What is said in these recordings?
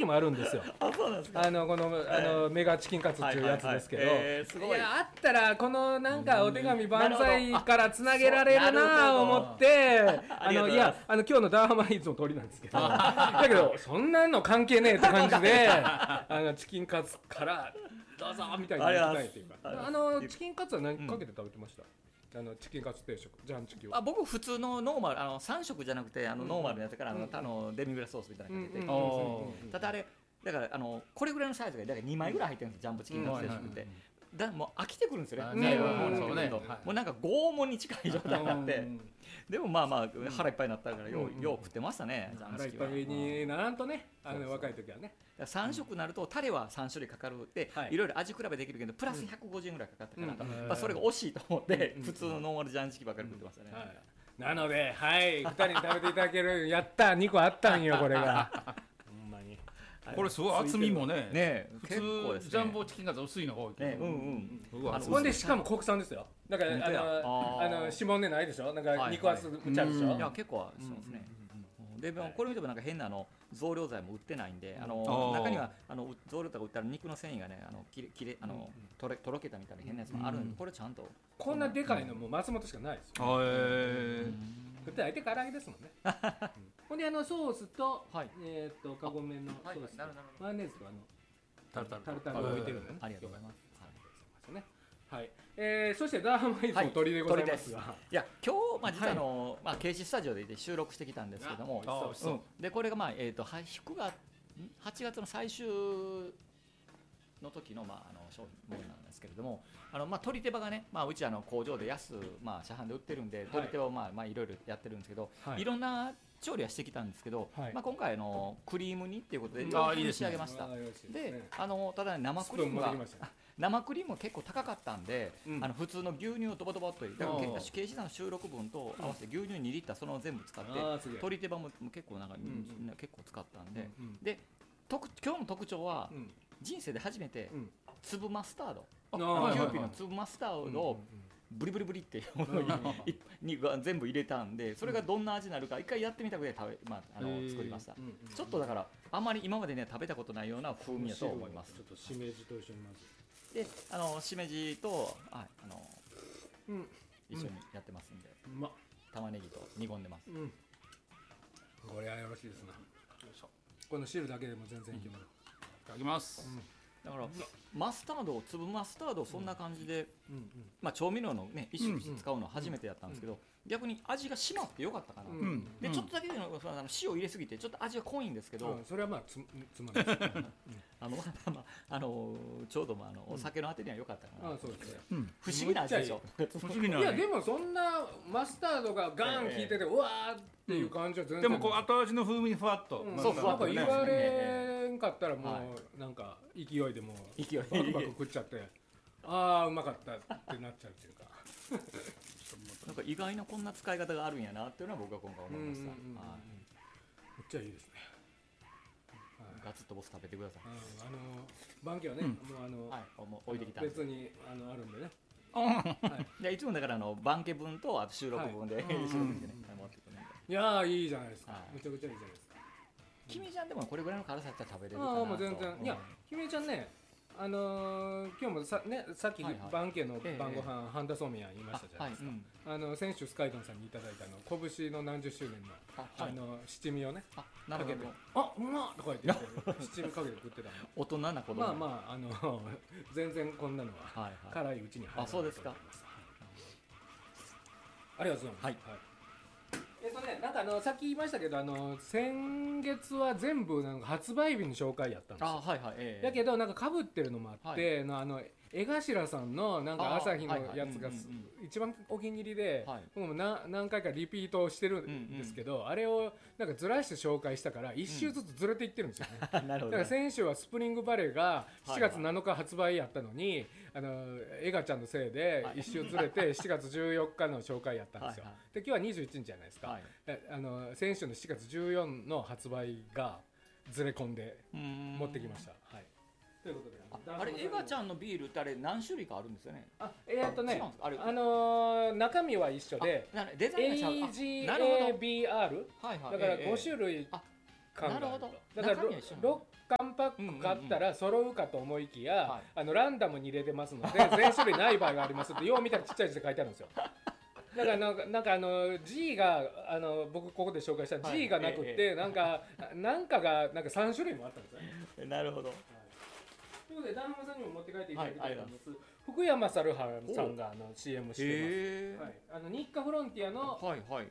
もあるんですよ。 あ、そうなんですか。 このメガチキンカツっていうやつですけど、 すごい。 いやあったらこのなんかお手紙万歳からつなげられるなと思って、いや今日のダーハマイズの通りなんですけど、だけどそんなの関係ねえって感じでチキンカツからどうぞみたいに言ってないっていうか、チキンカツは何かけて食べてました？チキンカツ定食、ジャンチキを。 僕普通のノーマル3色じゃなくてノーマルのやつからデミグラスソースみたいなのかけて、ただあれだからこれぐらいのサイズがだから2枚ぐらい入ってるんですよ、ジャンボチキンカツ定食って。もう飽きてくるんですよね。もうなんか拷問に近い状態になって、でもまあまあ腹いっぱいになったからよう食ってましたね。 腹いっぱいにならんとね、若い時はね。 3食になるとタレは3種類かかるで、いろいろ味比べできるけどプラス150円ぐらいかかったから、それが惜しいと思って普通のノーマルジャンチキばっかり食ってましたね。 なのではい2人に食べていただける、やった2個あったんよこれが。ほんまにこれすごい厚みもね、 普通ジャンボチキンカツ薄いのが多いけど、 ほんでしかも国産ですよ。だから指紋でないでしょ、なんか肉厚むちゃでしょ。 いや結構しますね。でこれ見てもなんか変な増量剤も売ってないんで、中には増量剤が売ったら肉の繊維がねとろけたみたいな変なやつもあるんで、これちゃんとこんなでかいのも松本しかないですよ。普通相手唐揚げですもんね。ほんでソースとカゴメのソース、マヨネーズとタルタルが置いてるのね。 ありがとうございます。 はい、そしてダーハマイズの鳥でございますが、 いや今日実はケーシスタジオで収録してきたんですけども、でこれが8月の最終の時の商品なんですけれども、鶏手羽がね、うち工場で安く市販で売ってるんで、鶏手羽をいろいろやってるんですけど、いろんな調理はしてきたんですけど、今回クリーム煮っていうことで仕上げました。でただ生クリームが結構高かったんで、普通の牛乳をドバドバっと入れて、ケーシさんの収録分と合わせて牛乳2リッターそのまま全部使って、鶏手羽も結構結構使ったんで、で今日の特徴は人生で初めて粒マスタード、キューピーの粒マスタードをブリブリブリっていうものに全部入れたんで、それがどんな味になるか一回やってみたくて作りました。ちょっとだからあまり今までね食べたことないような風味だと思います。 ちょっとしめじと一緒にまずでしめじと一緒にやってますんで、玉ねぎと煮込んでます。 これはよろしいですな。この汁だけでも全然いけます。 いただきます。 だからマスタード、粒マスタードそんな感じで、調味料のね一種使うのは初めてやったんですけど、逆に味が締まってよかったかな。でちょっとだけ塩入れすぎてちょっと味が濃いんですけど、 それはつまみです。 ちょうどお酒のあてには良かったかな。 そうですね。 不思議な味でしょ。 いやでもそんなマスタードがガン効いててうわーっていう感じは全然。 でも後味の風味にふわっと。 そうなんか言われんかったらもうなんか勢いでもバクバク食っちゃって、ああうまかったってなっちゃうっていうか。 なんか意外なこんな使い方があるんやなっていうのは僕は今回思いました。めっちゃいいですね。 ガツッとボス食べてください。 バンケはね、 もう置いてきた。 別にあるんでね。 いつもだからバンケ分と収録分で収録してね持ってくるんで。 いやいいじゃないですか。めちゃくちゃいいじゃないですか。 君ちゃんでもこれぐらいの辛さだったら食べれるかな。 もう全然。いや君ちゃんね、今日もさっきバンケの晩ご飯半田そうめんや言いましたじゃないですか。先週スカイドンさんにいただいた拳の何十周年の七味をねかけて、うまっとか言って七味かけて食ってたの。 大人な子供。 全然こんなのは辛いうちに入る。 そうですか。 ありがとうございます。なんかさっき言いましたけど先月は全部なんか発売日の紹介やったんですよ。だけどなんか被ってるのもあって江頭さんのなんか朝日のやつが一番お気に入りで、僕も何回かリピートしてるんですけど、あれをなんかずらして紹介したから1週ずつずれていってるんですよね。だから先週はスプリングバレーが7月7日発売やったのに江頭ちゃんのせいで1週ずれて7月14日の紹介やったんですよ。で今日は21日じゃないですか。先週の7月14の発売がずれ込んで持ってきました。ということであれエガちゃんのビールってあれ何種類かあるんですよね。 中身は一緒で AGABR だから5種類感があると。 なるほど。 だから6缶パック買ったら揃うかと思いきや、ランダムに入れてますので全種類ない場合がありますってよう見たらちっちゃい字で書いてあるんですよ。だからなんかG が僕ここで紹介した G がなくって、なんかがなんか3種類もあったんですよね。 なるほど。 ということで旦那さんにも持って帰っていただきたいと思います。福山猿原さんがCM してます。日課フロンティアのほーかっ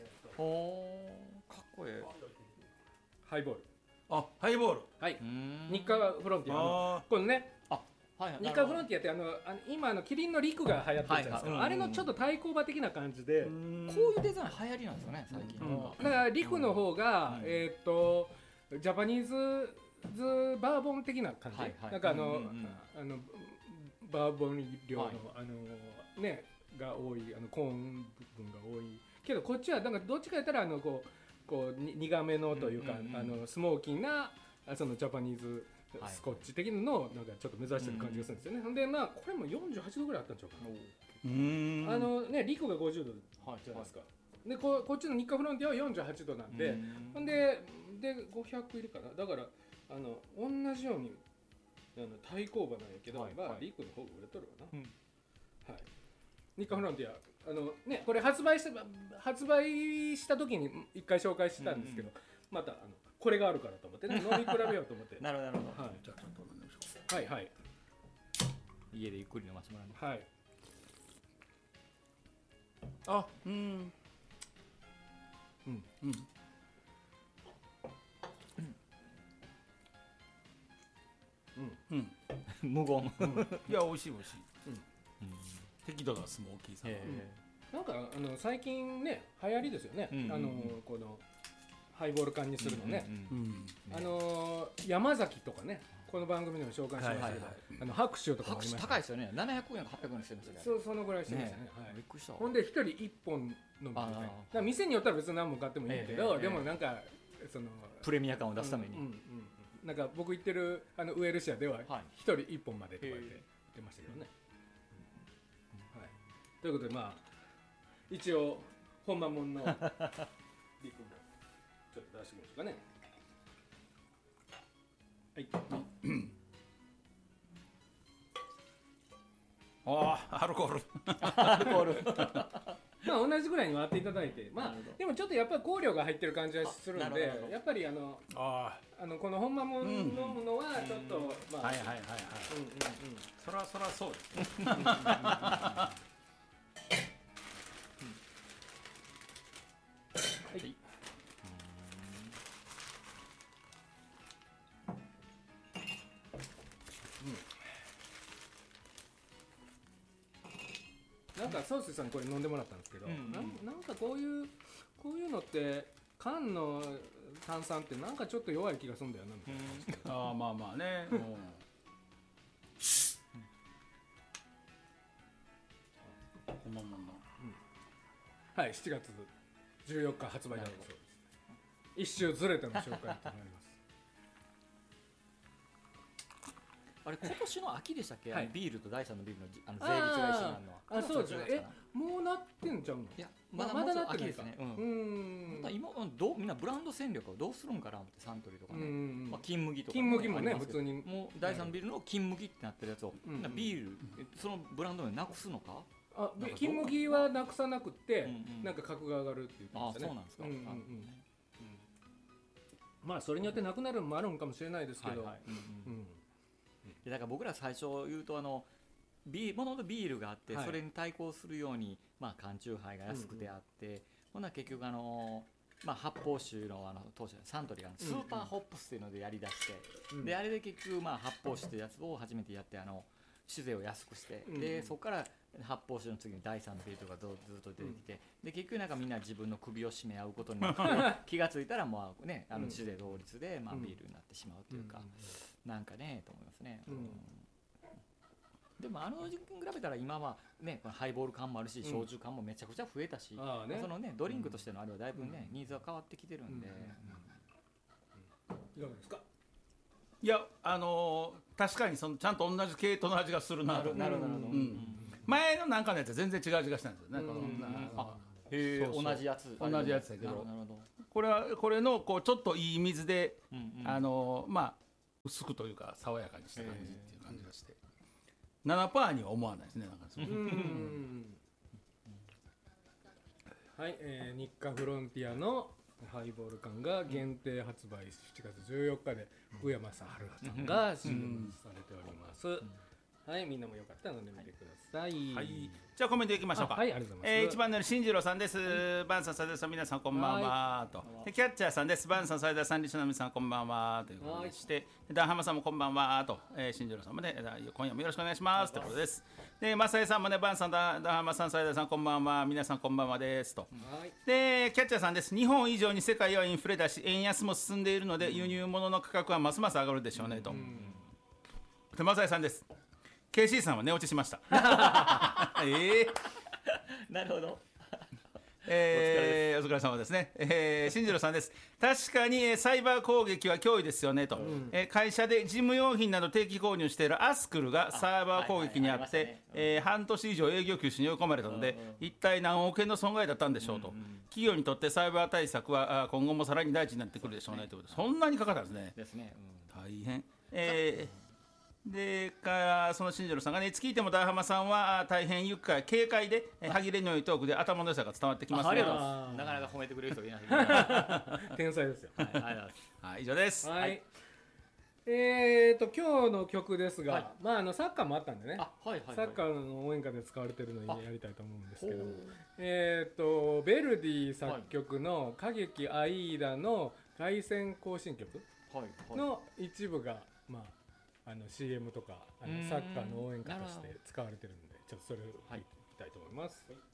こいいハイボール。 ハイボール。 はい。日課フロンティアこのね。日課フロンティアって今キリンのリクが流行ってるじゃないですか。あれのちょっと対抗馬的な感じで、こういうデザイン流行りなんですよね最近。 だからリクの方がジャパニーズバーボン的な感じ。なんかバーボン量のねが多いコーン部分が多いけど、こっちはなんかどっちかやったらこう苦めのというかスモーキーなそのジャパニーズスコッチ的なのをなんかちょっと目指してる感じがするんですよね。ほんでこれも48度ぐらいあったんちゃうかな。ねリクが50度じゃないですか。でこっちの日課フロンティアは48度なんで、ほんで500入りかな。だから同じように対抗馬なんやけど、リクの方が売れとるわな。日課フロンティアねこれ発売した時に一回紹介したんですけど、またこれがあるからと思ってね飲み比べようと思って。 なるほど。 じゃあちゃんと飲んでみましょう。 はい。 家でゆっくり飲ませてもらいます。 はい。 無言。 いや美味しい。適度なスモーキーさ。 なんか最近ね流行りですよね。このハイボール缶にするのね。山崎とかねこの番組でも紹介しましたけど、白州とかもありました。 高いですよね。700円か800円してるんですよね。そのぐらいしてましたね。 びっくりした。 ほんで一人1本飲むみたいな。店によったら別に何本買ってもいいけど、でもなんかプレミア感を出すために。 なんか僕行ってるウエルシアでは一人1本までとか言ってましたけどね。ということで一応本間もんのリクもちょっと出してみましょうかね。 アルコール。 同じぐらいに割っていただいて、でもちょっとやっぱり香料が入ってる感じがするんで、やっぱりこの本間もん飲むのはちょっとそらそうですね。 なんかソースさんこれ飲んでもらったんですけど、なんかこういうのって缶の炭酸ってなんかちょっと弱い気がするんだよなみたいな。 まあね。 はい、7月14日発売だそうです。一周ずれての紹介となります。 あれ今年の秋でしたっけ？ビールと第3のビールの税率が一緒になるのは。 そうですね。もうなってんちゃうの？ いやまだなってないですね。今みんなブランド戦略をどうするんかなってサントリーとかね。金麦とか。 金麦もね普通に。 もう第3ビールの金麦ってなってるやつをビールそのブランド名なくすのか？ 金麦はなくさなくってなんか格が上がるって言ってましたね。 そうなんですか。 それによってなくなるのもあるんかもしれないですけど。 だから僕ら最初言うともともとビールがあって、それに対抗するように缶チューハイが安くてあって、ほな結局発泡酒の当初サントリーがスーパーホップスっていうのでやりだして、であれで結局発泡酒ってやつを初めてやって酒税を安くして、でそこから発泡酒の次に第3のビールとかずっと出てきて、で結局なんかみんな自分の首を絞め合うことになって気がついたらもうね酒税同率でビールになってしまうというか、なんかねと思いますね。でも時期に比べたら今はねこのハイボール缶もあるし焼酎缶もめちゃくちゃ増えたし、そのねドリンクとしてのあれはだいぶねニーズが変わってきてるんで。 いかがですか？ いや確かにちゃんと同じ系統の味がするなと。 なるほど。 前のなんかのやつは全然違う味がしたんですよね。 同じやつだけど。 これのこうちょっといい水で、まあ薄くというか爽やかにした感じっていう感じがして、7%には思わないですね。なんかはい、日課フロンティアのハイボール缶が限定発売7月14日で福山雅治さんが CM されております。はい、みんなもよかったら飲んでみてください。 はい、じゃあコメントいきましょうか。 はい、ありがとうございます。 1番の新次郎さんです。バンさん、サイダーさん、皆さんこんばんはと。キャッチャーさんです。バンさん、サイダーさん、リスナーの皆さんこんばんはということでして、ダンハマさんもこんばんはと、新次郎さんもね、今夜もよろしくお願いしますということです。で、マサエさんもね、バンさん、ダンハマさん、サイダーさんこんばんは、皆さんこんばんはですと。で、キャッチャーさんです。日本以上に世界はインフレだし、円安も進んでいるので、輸入物の価格はますます上がるでしょうねと。で、マサエさんです。KC さんは寝落ちしました。 なるほど。 お疲れ様ですね。新次郎さんです。確かにサイバー攻撃は脅威ですよねと。会社で事務用品など定期購入しているアスクルがサイバー攻撃にあって、半年以上営業休止に追い込まれたので、一体何億円の損害だったんでしょうと。企業にとってサイバー対策は今後もさらに大事になってくるでしょうねということで、そんなにかかったんですね。 ですね。 大変。でからその新次郎さんがね、いつ聞いても大浜さんは大変愉快軽快で歯切れのいいトークで頭の良さが伝わってきますね。 なかなか褒めてくれる人いない。 天才ですよ。 はい、以上です。 はい。今日の曲ですが、まあサッカーもあったんでね。サッカーの応援歌で使われてるのにやりたいと思うんですけど、ベルディ作曲の歌劇アイーダの凱旋行進曲の一部がまあ。CM とかサッカーの応援歌として使われてるんで、ちょっとそれを聞きたいと思います。